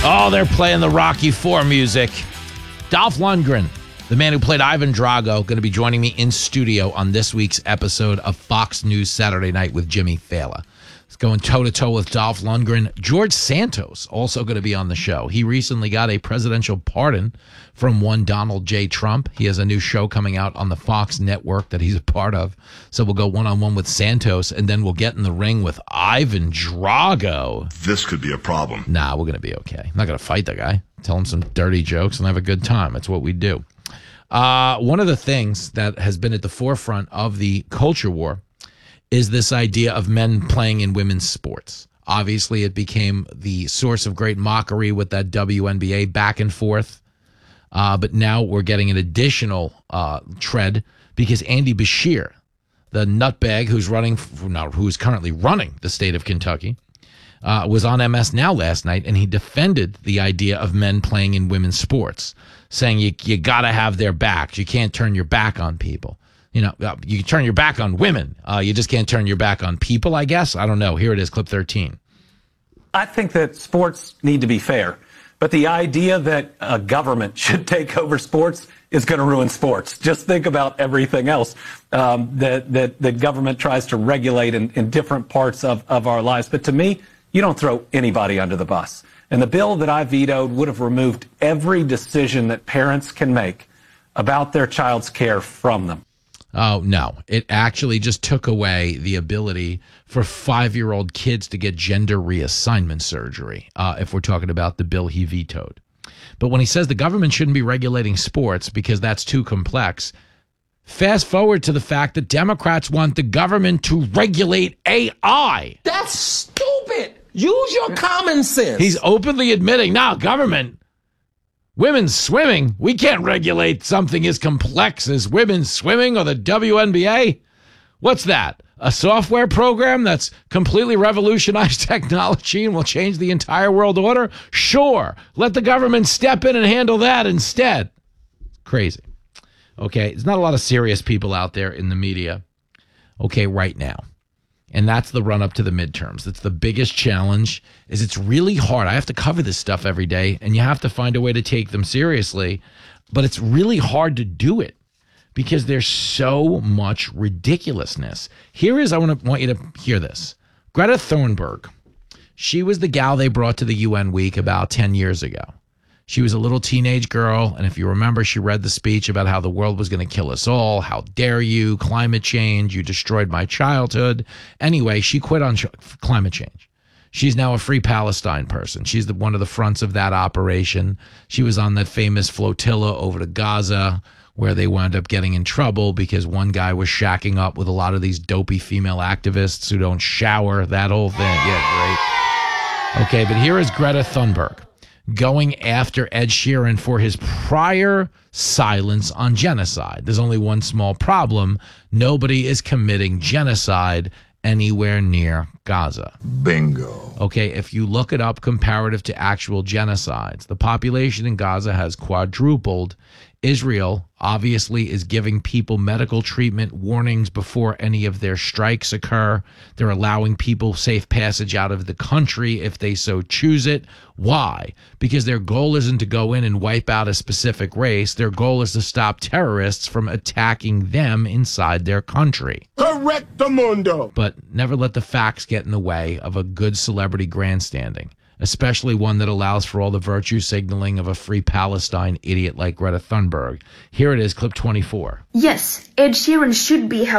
Oh, they're playing the Rocky IV music. Dolph Lundgren, the man who played Ivan Drago, going to be joining me in studio on this week's episode of Fox News Saturday Night with Jimmy Fallon. It's going toe-to-toe with Dolph Lundgren. George Santos also going to be on the show. He recently got a presidential pardon from one Donald J. Trump. He has a new show coming out on the Fox network that he's a part of. So we'll go one-on-one with Santos, and then we'll get in the ring with Ivan Drago. This could be a problem. Nah, we're going to be okay. I'm not going to fight the guy. Tell him some dirty jokes and have a good time. That's what we do. One of the things that has been at the forefront of the culture war is this idea of men playing in women's sports. Obviously, it became the source of great mockery with that WNBA back and forth. But now we're getting an additional tread because Andy Beshear, the nutbag who's currently running the state of Kentucky, was on MS Now last night, and he defended the idea of men playing in women's sports, saying you got to have their backs. You can't turn your back on people. You know, you can turn your back on women. You just can't turn your back on people, I guess. I don't know. Here it is, clip 13. I think that sports need to be fair, but the idea that a government should take over sports is going to ruin sports. Just think about everything else that government tries to regulate in different parts of our lives. But to me, you don't throw anybody under the bus. And the bill that I vetoed would have removed every decision that parents can make about their child's care from them. Oh, no. It actually just took away the ability for 5-year-old kids to get gender reassignment surgery, if we're talking about the bill he vetoed. But when he says the government shouldn't be regulating sports because that's too complex, fast forward to the fact that Democrats want the government to regulate AI. That's stupid. Use your common sense. He's openly admitting, no, government, women's swimming, we can't regulate something as complex as women's swimming or the WNBA. What's that? A software program that's completely revolutionized technology and will change the entire world order? Sure. Let the government step in and handle that instead. Crazy. Okay, there's not a lot of serious people out there in the media, okay, right now. And that's the run-up to the midterms. It's the biggest challenge, is it's really hard. I have to cover this stuff every day, and you have to find a way to take them seriously. But it's really hard to do it because there's so much ridiculousness. I want you to hear this. Greta Thunberg, she was the gal they brought to the UN week about 10 years ago. She was a little teenage girl, and if you remember, she read the speech about how the world was going to kill us all. How dare you? Climate change. You destroyed my childhood. Anyway, she quit on climate change. She's now a Free Palestine person. She's one of the fronts of that operation. She was on that famous flotilla over to Gaza where they wound up getting in trouble because one guy was shacking up with a lot of these dopey female activists who don't shower, that whole thing. Yeah, great. Okay, but here is Greta Thunberg going after Ed Sheeran for his prior silence on genocide. There's only one small problem. Nobody is committing genocide anywhere near Gaza. Bingo. Okay, if you look it up comparative to actual genocides, the population in Gaza has quadrupled. Israel obviously is giving people medical treatment warnings before any of their strikes occur. They're allowing people safe passage out of the country if they so choose it. Why? Because their goal isn't to go in and wipe out a specific race. Their goal is to stop terrorists from attacking them inside their country. Correctamundo. But never let the facts get in the way of a good celebrity grandstanding, especially one that allows for all the virtue signaling of a Free Palestine idiot like Greta Thunberg. Here it is, clip 24. Yes, Ed Sheeran should be held